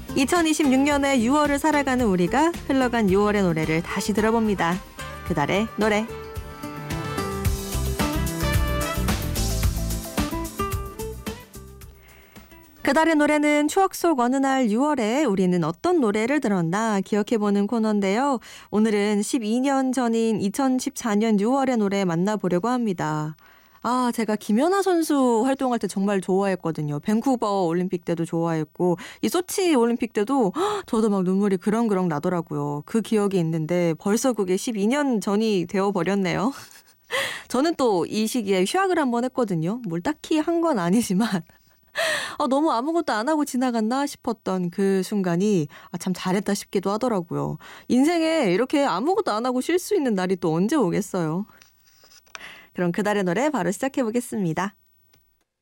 2026년의 6월을 살아가는 우리가 흘러간 6월의 노래를 다시 들어봅니다. 그달의 노래. 그달의 노래는 추억 속 어느 날 6월에 우리는 어떤 노래를 들었나 기억해보는 코너인데요. 오늘은 12년 전인 2014년 6월의 노래 만나보려고 합니다. 제가 김연아 선수 활동할 때 정말 좋아했거든요. 밴쿠버 올림픽 때도 좋아했고 이 소치 올림픽 때도 저도 막 눈물이 그렁그렁 나더라고요. 그 기억이 있는데 벌써 그게 12년 전이 되어버렸네요. 저는 또 이 시기에 휴학을 한번 했거든요. 뭘 딱히 한 건 아니지만 너무 아무것도 안 하고 지나갔나 싶었던 그 순간이 참 잘했다 싶기도 하더라고요. 인생에 이렇게 아무것도 안 하고 쉴 수 있는 날이 또 언제 오겠어요. 그럼 그달의 노래 바로 시작해 보겠습니다.